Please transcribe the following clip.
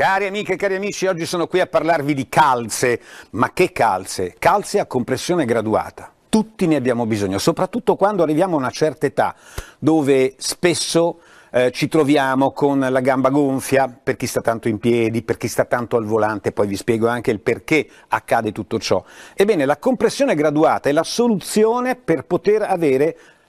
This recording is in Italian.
Cari amiche e cari amici, oggi sono qui a parlarvi di calze. Ma che calze? Calze a compressione graduata. Tutti ne abbiamo bisogno, soprattutto quando arriviamo a una certa età, dove spesso ci troviamo con la gamba gonfia, per chi sta tanto in piedi, per chi sta tanto al volante, poi vi spiego anche il perché accade tutto ciò. Ebbene, la compressione graduata è la soluzione per poter avere